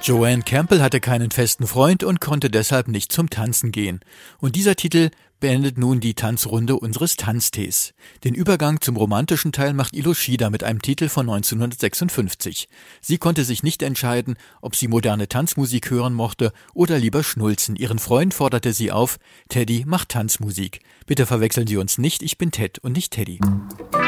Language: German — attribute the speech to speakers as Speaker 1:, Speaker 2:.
Speaker 1: Joanne Campbell hatte keinen festen Freund und konnte deshalb nicht zum Tanzen gehen. Und dieser Titel beendet nun die Tanzrunde unseres Tanztees. Den Übergang zum romantischen Teil macht Ilo Schieder mit einem Titel von 1956. Sie konnte sich nicht entscheiden, ob sie moderne Tanzmusik hören mochte oder lieber schnulzen. Ihren Freund forderte sie auf: Teddy, mach Tanzmusik. Bitte verwechseln Sie uns nicht, ich bin Ted und nicht Teddy.